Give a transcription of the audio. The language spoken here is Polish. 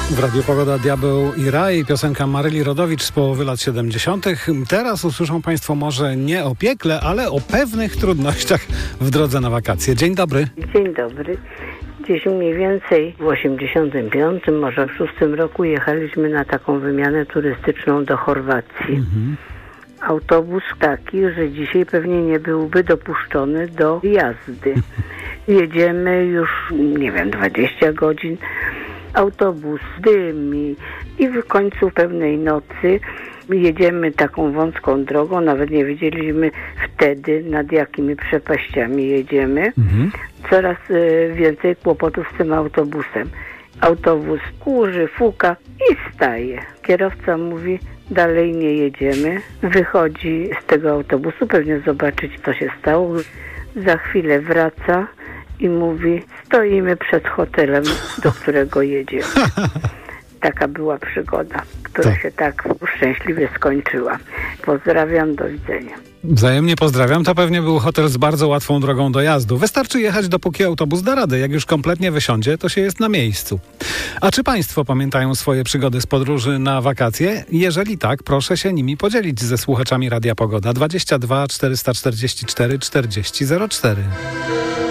W Radiu Pogoda Diabeł i Raj, piosenka Maryli Rodowicz z połowy lat 70. Teraz usłyszą Państwo może nie o piekle, ale o pewnych trudnościach w drodze na wakacje. Dzień dobry. Dzień dobry. Gdzieś mniej więcej w 85, może w 6 roku jechaliśmy na taką wymianę turystyczną do Chorwacji. Autobus taki, że dzisiaj pewnie nie byłby dopuszczony do jazdy. Jedziemy już, 20 godzin. Autobus dymi i w końcu pewnej nocy jedziemy taką wąską drogą, nawet nie wiedzieliśmy wtedy, nad jakimi przepaściami jedziemy. Coraz więcej kłopotów z tym autobusem. Autobus kurzy, fuka i staje. Kierowca mówi, dalej nie jedziemy. Wychodzi z tego autobusu, pewnie zobaczyć, co się stało. Za chwilę wraca i mówi, stoimy przed hotelem, do którego jedziemy. Taka była przygoda, która się tak szczęśliwie skończyła. Pozdrawiam, do widzenia. Wzajemnie pozdrawiam. To pewnie był hotel z bardzo łatwą drogą dojazdu. Wystarczy jechać, dopóki autobus da radę. Jak już kompletnie wysiądzie, to się jest na miejscu. A czy Państwo pamiętają swoje przygody z podróży na wakacje? Jeżeli tak, proszę się nimi podzielić ze słuchaczami Radia Pogoda. 22 444 40 04.